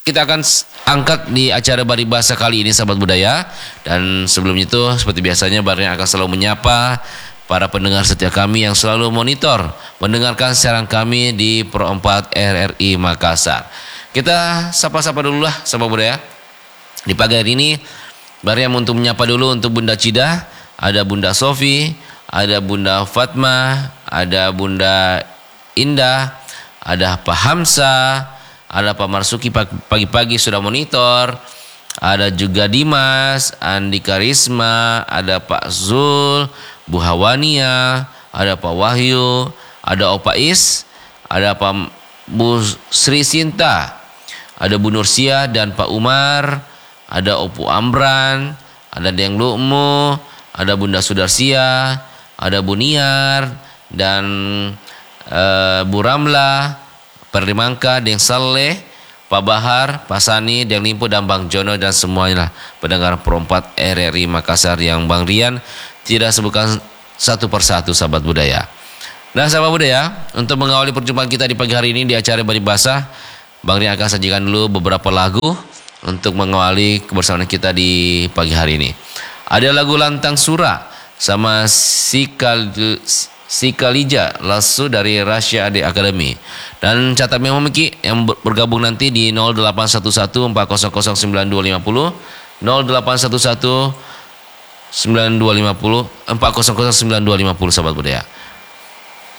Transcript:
kita akan angkat di acara Paribasa kali ini, sahabat budaya. Dan sebelum itu, seperti biasanya, Barnya akan selalu menyapa para pendengar setia kami yang selalu monitor mendengarkan siaran kami di Pro 4 RRI Makassar. Kita sapa-sapa dulu lah, sahabat budaya. Di pagi hari ini, Barnya untuk menyapa dulu untuk Bunda Cida, ada Bunda Sofi, ada Bunda Fatma, ada Bunda Indah, ada Pak Hamsa, ada Pak Marsuki pagi-pagi sudah monitor, ada juga Dimas, Andi Karisma, ada Pak Zul, Bu Hawania, ada Pak Wahyu, ada Opa Is, ada Pak Bu Sri Sinta, ada Bu Nursia dan Pak Umar, ada Opu Amran, ada Deng Lukmu, ada Bunda Sudarsia, ada Bu Niar dan Bu Ramla, Perlimangka, Deng Saleh, Pak Bahar, Pak Sani, Deng Limpo dan Bang Jono dan semuanya pendengar Pro 4 RRI Makassar yang Bang Rian tidak sebutkan satu persatu, sahabat budaya. Nah, sahabat budaya, untuk mengawali perjumpaan kita di pagi hari ini di acara Paribasa, Bang Rian akan sajikan dulu beberapa lagu untuk mengawali kebersamaan kita di pagi hari ini. Ada lagu Lantang Sura sama Sikalija Lasu dari Rasya Ade Academy. Dan catat memang Miki yang bergabung nanti di 0811 400 9250, 0811 9250 400 9250, sahabat budaya.